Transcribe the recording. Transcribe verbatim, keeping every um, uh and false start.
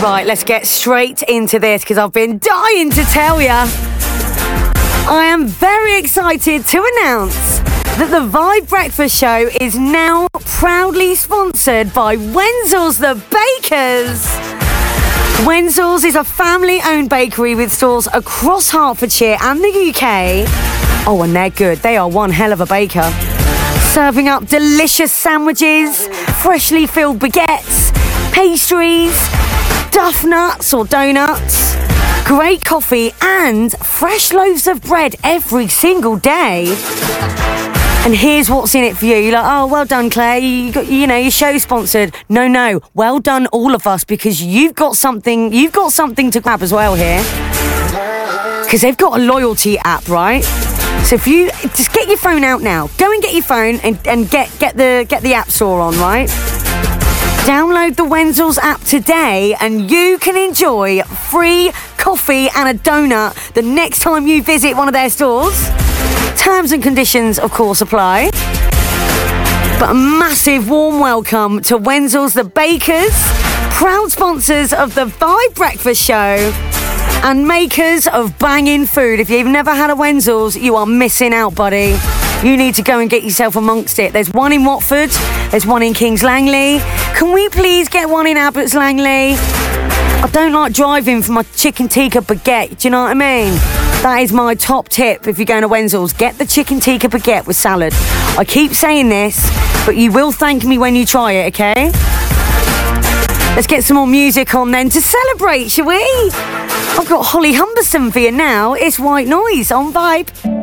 Right, let's get straight into this because I've been dying to tell ya. I am very excited to announce that the Vibe Breakfast Show is now proudly sponsored by Wenzel's The Bakers. Wenzel's is a family-owned bakery with stores across Hertfordshire and the U K. Oh, and they're good. They are one hell of a baker. Serving up delicious sandwiches, freshly filled baguettes, pastries, duff nuts or donuts, great coffee and fresh loaves of bread every single day. And here's what's in it for you. You're like, oh, well done, Claire. You, got, you know, your show's sponsored. No, no. Well done, all of us, because you've got something. You've got something to grab as well here. Because they've got a loyalty app, right? So if you just get your phone out now, go and get your phone and, and get get the get the app store on, right? Download the Wenzel's app today, and you can enjoy free coffee and a donut the next time you visit one of their stores. Terms and conditions, of course, apply. But a massive warm welcome to Wenzel's The Bakers, proud sponsors of the Vibe Breakfast Show and makers of banging food. If you've never had a Wenzel's, you are missing out, buddy. You need to go and get yourself amongst it. There's one in Watford, there's one in Kings Langley. Can we please get one in Abbots Langley? I don't like driving for my chicken tikka baguette, do you know what I mean? That is my top tip if you're going to Wenzel's. Get the chicken tikka baguette with salad. I keep saying this, but you will thank me when you try it, okay? Let's get some more music on then to celebrate, shall we? I've got Holly Humberstone for you now. It's White Noise on Vibe.